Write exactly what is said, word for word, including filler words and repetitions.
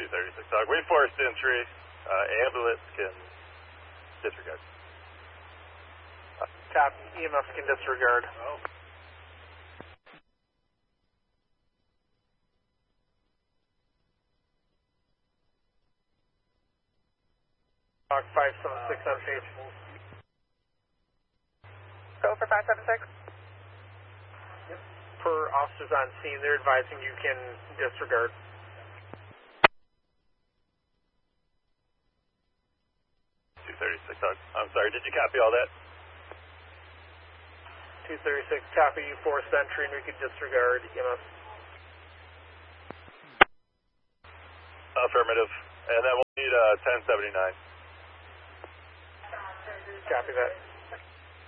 thirty-six dog. Wait for entry. Uh, ambulance can disregard. Uh, copy. E M F can disregard. Oh. Talk five seven six on page. Go for five seven six. Per officers on scene, they're advising you can disregard. two thirty-six dog. I'm sorry, did you copy all that? two thirty-six, copy for Sentry, and we can disregard E M F. Affirmative. And then we'll need uh, ten seventy-nine. Copy that.